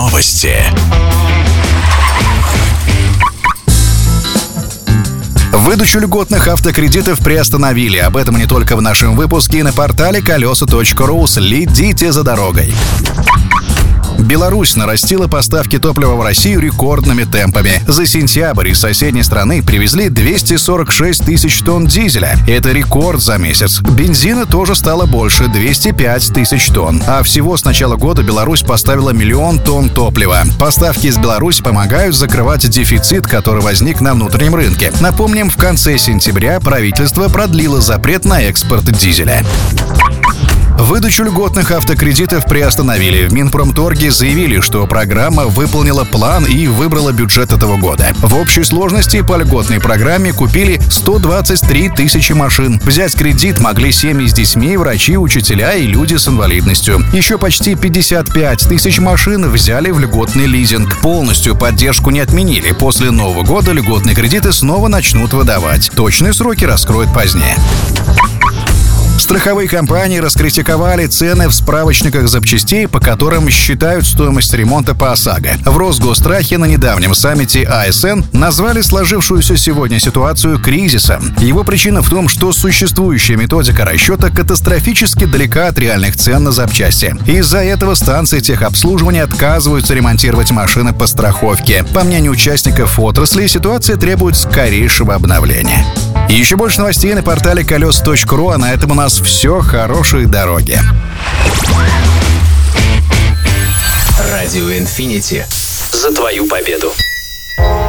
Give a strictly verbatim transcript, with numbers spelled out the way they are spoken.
Новости. Выдачу льготных автокредитов приостановили. Об этом не только в нашем выпуске и на портале колеса точка ру. Следите за дорогой. Беларусь нарастила поставки топлива в Россию рекордными темпами. За сентябрь из соседней страны привезли двести сорок шесть тысяч тонн дизеля. Это рекорд за месяц. Бензина тоже стало больше – двести пять тысяч тонн. А всего с начала года Беларусь поставила миллион тонн топлива. Поставки из Беларуси помогают закрывать дефицит, который возник на внутреннем рынке. Напомним, в конце сентября правительство продлило запрет на экспорт дизеля. Выдачу льготных автокредитов приостановили. В Минпромторге заявили, что программа выполнила план и выбрала бюджет этого года. В общей сложности по льготной программе купили сто двадцать три тысячи машин. Взять кредит могли семьи с детьми, врачи, учителя и люди с инвалидностью. Еще почти пятьдесят пять тысяч машин взяли в льготный лизинг. Полностью поддержку не отменили. После Нового года льготные кредиты снова начнут выдавать. Точные сроки раскроют позднее. Страховые компании раскритиковали цены в справочниках запчастей, по которым считают стоимость ремонта по ОСАГО. В Росгосстрахе на недавнем саммите а эс эн назвали сложившуюся сегодня ситуацию кризисом. Его причина в том, что существующая методика расчета катастрофически далека от реальных цен на запчасти. Из-за этого станции техобслуживания отказываются ремонтировать машины по страховке. По мнению участников отрасли, ситуация требует скорейшего обновления. И еще больше новостей на портале колеса точка ру, а на этом у нас все. Хорошей дороги. Радио Инфинити. За твою победу.